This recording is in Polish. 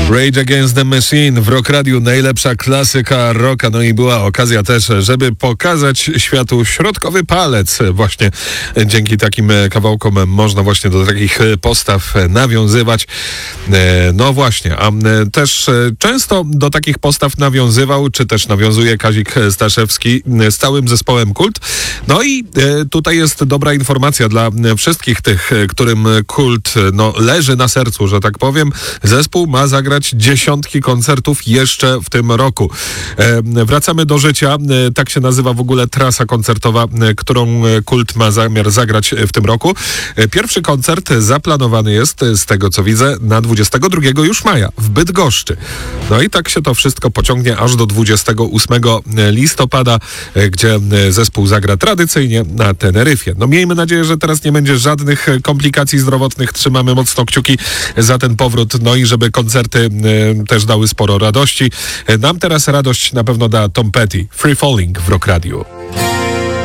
Rage Against the Machine w Rock Radiu, najlepsza klasyka rocka. No i była okazja też, żeby pokazać światu środkowy palec. Właśnie dzięki takim kawałkom można właśnie do takich postaw nawiązywać. No właśnie, a też często do takich postaw nawiązywał, czy też nawiązuje Kazik Staszewski z całym zespołem Kult. No i tutaj jest dobra informacja dla wszystkich tych, którym Kult leży na sercu, że tak powiem. Zespół ma zagrać dziesiątki koncertów jeszcze w tym roku. Wracamy do życia. Tak się nazywa w ogóle trasa koncertowa, którą Kult ma zamiar zagrać w tym roku. Pierwszy koncert zaplanowany jest, z tego co widzę, na 22 już maja w Bydgoszczy. No i tak się to wszystko pociągnie aż do 28 listopada, gdzie zespół zagra tradycyjnie na Teneryfie. No miejmy nadzieję, że teraz nie będzie żadnych komplikacji zdrowotnych. Trzymamy mocno kciuki za ten powrót, no i żeby koncerty też dały sporo radości. Nam teraz radość na pewno da Tom Petty, Free Falling w Rock Radio.